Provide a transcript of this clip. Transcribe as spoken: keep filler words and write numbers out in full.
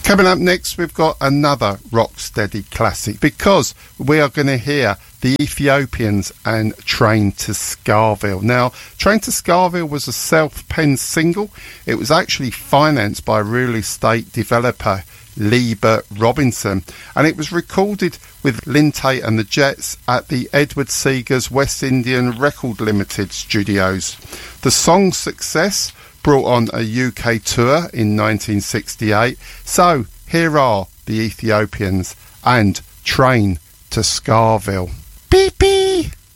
Coming up next, we've got another rocksteady classic, because we are going to hear the Ethiopians and Train to Scarville. Now, Train to Scarville was a self-penned single. It was actually financed by real estate developer Liebert Robinson, and it was recorded with Linte and the Jets at the Edward Seegers West Indian Record Limited studios. The song's success brought on a U K tour in nineteen sixty-eight. So here are the Ethiopians and Train to Scarville. Beep beep.